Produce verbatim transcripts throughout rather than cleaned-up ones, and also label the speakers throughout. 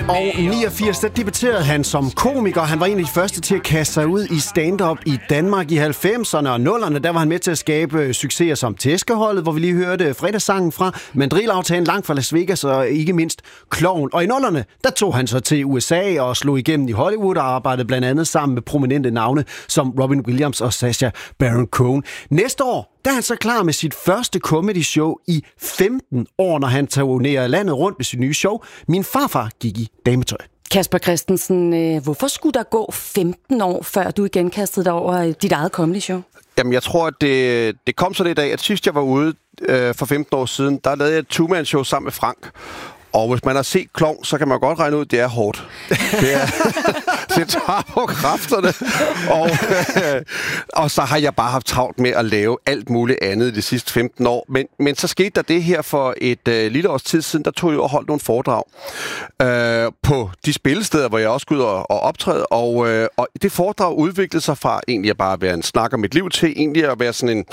Speaker 1: Og niogfirs, der debuterede han som komiker. Han var en af de første til at kaste sig ud i stand-up i Danmark. I halvfemserne og nullerne, der var han med til at skabe succeser som Tæskeholdet, hvor vi lige hørte fredagssangen fra Mandrilaftalen, Langt fra Las Vegas og ikke mindst Klovn. Og i nullerne, der tog han så til U S A og slog igennem i Hollywood og arbejdede blandt andet sammen med prominente navne som Robin Williams og Sacha Baron Cohen. Næste år, der er han så klar med sit første comedy show i femten år, når han turnerer landet rundt med sit nye show. Min farfar gik i dametøj.
Speaker 2: Kasper Christensen, hvorfor skulle der gå femten år, før du igen kastede dig over dit eget comedy show?
Speaker 3: Jamen, jeg tror, at det, det kom så det i dag, at sidst jeg var ude øh, for femten år siden, der lavede jeg et two-man-show sammen med Frank. Og hvis man har set Klovn, så kan man godt regne ud, at det er hårdt. Det, er, det tager på kræfterne. Og, øh, og så har jeg bare haft travlt med at lave alt muligt andet de sidste femten år. Men, men så skete der det her for et øh, lille års tid siden, der tog jeg og holdt nogle foredrag øh, på de spillesteder, hvor jeg også skulle ud og, og optræde. Og, øh, og det foredrag udviklede sig fra egentlig at bare være en snak om mit liv til egentlig at være sådan en...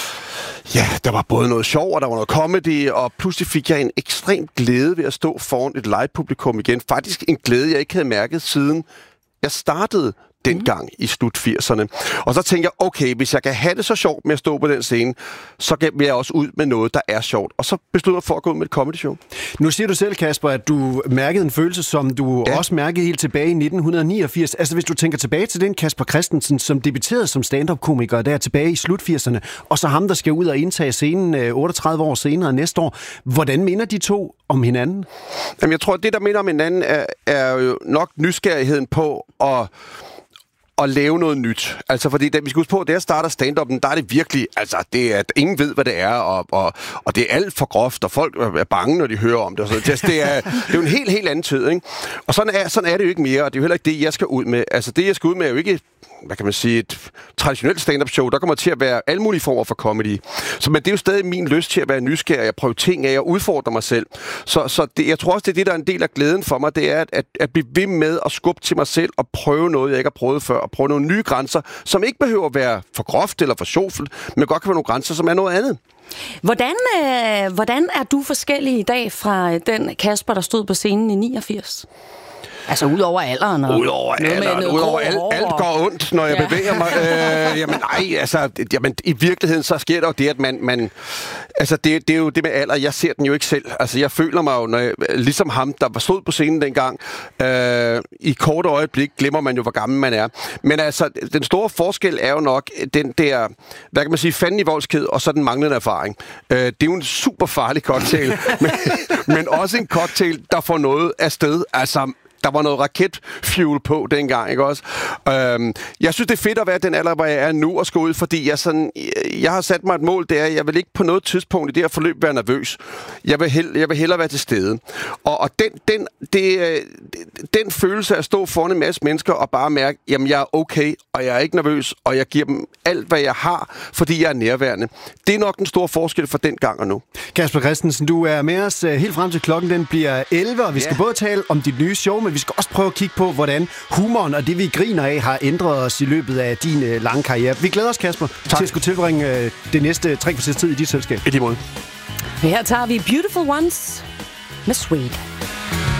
Speaker 3: Ja, der var både noget sjov, og der var noget comedy, og pludselig fik jeg en ekstrem glæde ved at stå foran et live-publikum igen. Faktisk en glæde, jeg ikke havde mærket siden jeg startede dengang i slut firserne. Og så tænkte jeg, okay, hvis jeg kan have det så sjovt med at stå på den scene, så vil jeg også ud med noget, der er sjovt. Og så besluttede jeg for at gå ud med et comedy show.
Speaker 1: Nu siger du selv, Kasper, at du mærkede en følelse, som du ja. også mærkede helt tilbage i nitten niogfirs. Altså hvis du tænker tilbage til den Kasper Christensen, som debuterede som stand-up-komiker der tilbage i slut firserne, og så ham, der skal ud og indtage scenen otteogtredive år senere næste år. Hvordan minder de to om hinanden?
Speaker 3: Jamen, jeg tror, at det, der minder om hinanden, er, er jo nok nysgerrigheden på at at lave noget nyt. Altså, fordi det, vi skal huske på, at da jeg starter stand-up'en, der er det virkelig, altså, det er, at ingen ved, hvad det er, og, og, og det er alt for groft, og folk er bange, når de hører om det. Så det, det, er, det er jo en helt, helt anden tid, ikke? Og sådan er, sådan er det jo ikke mere, og det er jo heller ikke det, jeg skal ud med. Altså, det, jeg skal ud med, er jo ikke, hvad kan man sige, et traditionelt stand-up show. Der kommer til at være alle mulige former for comedy. Så men det er jo stadig min lyst til at være nysgerrig, at prøve ting af, og udfordre mig selv. Så, så det, jeg tror også, det er det, der er en del af glæden for mig, det er at, at, at blive ved med at skubbe til mig selv og prøve noget, jeg ikke har prøvet før, og prøve nogle nye grænser, som ikke behøver at være for groft eller for sjovt, men godt kan være nogle grænser, som er noget andet.
Speaker 2: Hvordan, øh, hvordan er du forskellig i dag fra den Kasper, der stod på scenen i niogfirs? Altså ud over alderen? Og
Speaker 3: Udover alderen, udover alt, alt går ondt, når jeg ja. bevæger mig. Øh, jamen nej, altså, jamen, i virkeligheden så sker der jo det, at man, man altså det, det er jo det med alder, jeg ser den jo ikke selv. Altså jeg føler mig jo, når jeg, ligesom ham, der stod på scenen dengang, øh, i kort øjeblik glemmer man jo, hvor gammel man er. Men altså, den store forskel er jo nok den der, hvad kan man sige, fanden i voldsked, og så den manglende erfaring. Øh, det er jo en super farlig cocktail, men, men også en cocktail, der får noget afsted. Altså, der var noget raketfuel på dengang, ikke også? Øhm, jeg synes, det er fedt at være den alder, hvor jeg er nu og skal ud, fordi jeg, sådan, jeg har sat mig et mål, det er, at jeg vil ikke på noget tidspunkt i det her forløb være nervøs. Jeg vil, hell, jeg vil hellere være til stede. Og, og den, den, det, den følelse af at stå foran en masse mennesker og bare mærke, jamen jeg er okay, og jeg er ikke nervøs, og jeg giver dem alt, hvad jeg har, fordi jeg er nærværende. Det er nok den store forskel fra den gang og nu.
Speaker 1: Kasper Christensen, du er med os helt frem til klokken, den bliver elleve, og vi skal ja. både tale om dit nye show, men vi skal også prøve at kigge på, hvordan humoren og det, vi griner af, har ændret os i løbet af din øh, lange karriere. Vi glæder os, Kasper, tak. til at skulle tilbringe øh, det næste tre kvarters tid i dit selskab.
Speaker 3: I lige måde.
Speaker 2: Her tager vi Beautiful Ones med Suede.